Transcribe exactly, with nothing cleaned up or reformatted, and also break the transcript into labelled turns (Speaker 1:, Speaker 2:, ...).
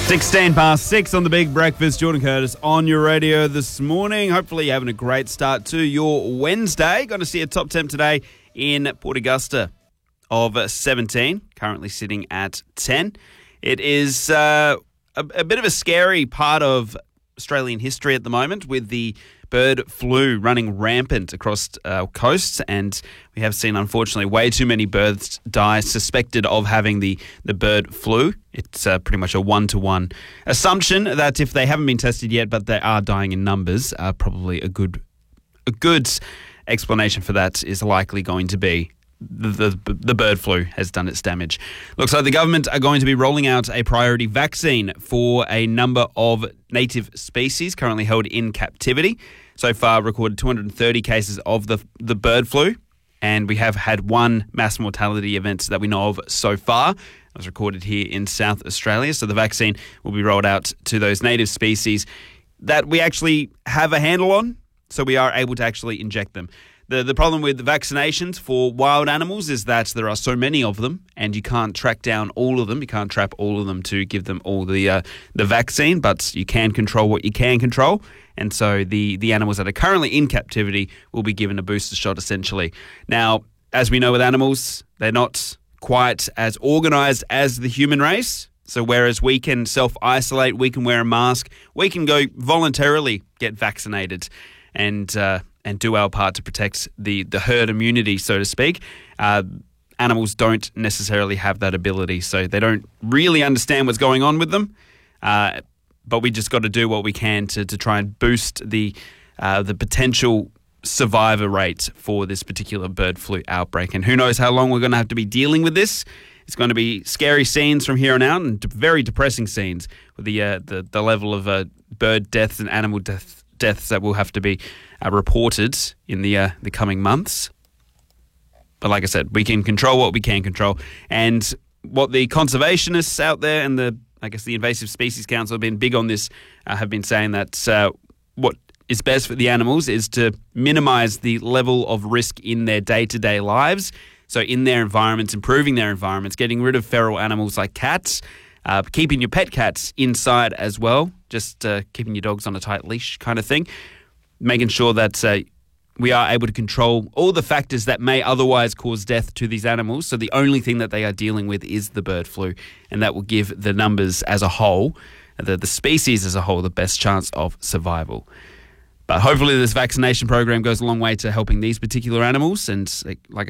Speaker 1: sixteen past six on the Big Breakfast. Jordan Curtis on your radio this morning. Hopefully you're having a great start to your Wednesday. Going to see a top temp today in Port Augusta of seventeen, currently sitting at ten. It is uh, a, a bit of a scary part of Australian history at the moment, with the bird flu running rampant across our coasts, and we have seen, unfortunately, way too many birds die suspected of having the, the bird flu. It's uh, pretty much a one-to-one assumption that if they haven't been tested yet, but they are dying in numbers, uh, probably a good a good explanation for that is likely going to be The, the the bird flu has done its damage. Looks like the government are going to be rolling out a priority vaccine for a number of native species currently held in captivity. So far, recorded two hundred thirty cases of the the bird flu, and we have had one mass mortality event that we know of so far. It was recorded here in South Australia. So the vaccine will be rolled out to those native species that we actually have a handle on, so we are able to actually inject them. The the problem with the vaccinations for wild animals is that there are so many of them, and you can't track down all of them. You can't trap all of them to give them all the uh, the vaccine, but you can control what you can control. And so the, the animals that are currently in captivity will be given a booster shot, essentially. Now, as we know with animals, they're not quite as organised as the human race. So whereas we can self-isolate, we can wear a mask, we can go voluntarily get vaccinated and uh, and do our part to protect the, the herd immunity, so to speak. Uh, animals don't necessarily have that ability, so they don't really understand what's going on with them. Uh, but we just got to do what we can to, to try and boost the uh, the potential survivor rate for this particular bird flu outbreak. And who knows how long we're going to have to be dealing with this. It's going to be scary scenes from here on out, and very depressing scenes with the uh, the, the level of uh, bird deaths and animal deaths. deaths that will have to be uh, reported in the uh, the coming months. But like I said, we can control what we can control. And what the conservationists out there and the, I guess, the Invasive Species Council have been big on this, uh, have been saying that uh, what is best for the animals is to minimise the level of risk in their day-to-day lives. So in their environments, improving their environments, getting rid of feral animals like cats, Uh, keeping your pet cats inside as well, just uh, keeping your dogs on a tight leash kind of thing, making sure that uh, we are able to control all the factors that may otherwise cause death to these animals. So the only thing that they are dealing with is the bird flu, and that will give the numbers as a whole, the, the species as a whole, the best chance of survival. But hopefully this vaccination program goes a long way to helping these particular animals, and like